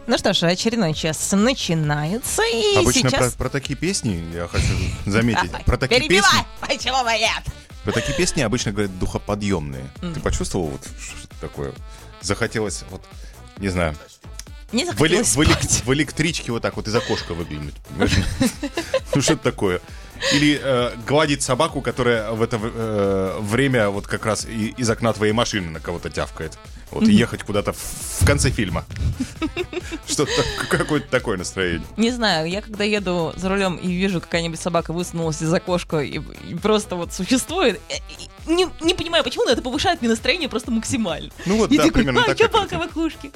Ну что ж, очередной час начинается, и обычно сейчас... про такие песни, я хочу заметить, Давай, про такие перебивай! песни, Почему бы нет? про такие песни обычно говорят духоподъемные. Ты почувствовал вот что такое? Захотелось, вот, не знаю, Не захотелось спать. в электричке вот так вот из окошка выглянуть. Понимаешь? Ну что это такое? Или гладить собаку, которая в это время вот как раз из окна твоей машины на кого-то тявкает. Вот, и ехать куда-то в конце фильма. Что-то, какое-то такое настроение. Не знаю, я когда еду за рулем и вижу, какая-нибудь собака высунулась из окошка и просто вот существует, не понимаю, почему, но это повышает мне настроение просто максимально. Ну вот, И да, такой, примерно так. собака в окошке.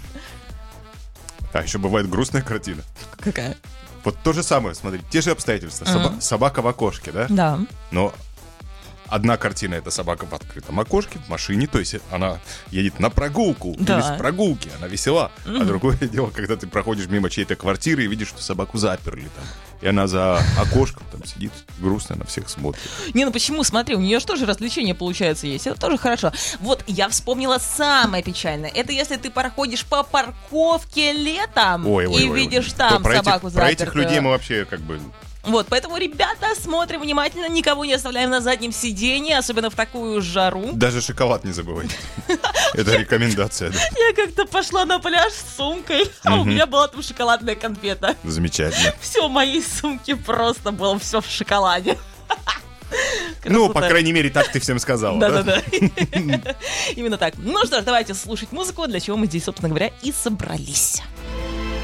А еще бывает грустная картина. Какая? Вот то же самое, смотри, те же обстоятельства. Собака в окошке, да? Да. Но одна картина — это собака в открытом окошке, в машине, то есть она едет на прогулку, Да. или с прогулки, она весела. А другое дело, когда ты проходишь мимо чьей-то квартиры и видишь, что собаку заперли там. И она за окошком там сидит, грустно на всех смотрит. Не, ну почему? Смотри, у нее же тоже развлечения, получается, есть. Это тоже хорошо. Вот, я вспомнила самое печальное. Это если ты проходишь по парковке летом и видишь там собаку Про этих запертую. людей мы вообще как бы... Вот, поэтому, ребята, смотрим внимательно, никого не оставляем на заднем сиденье, особенно в такую жару. Даже шоколад не забывайте. Это рекомендация, да. Я как-то пошла на пляж с сумкой, а у меня была там шоколадная конфета. Замечательно. Все в моей сумке просто было все в шоколаде. Ну, по Красота. крайней мере, так ты всем сказала. Да-да-да. Именно так. Ну что ж, давайте слушать музыку, для чего мы здесь, собственно говоря, и собрались.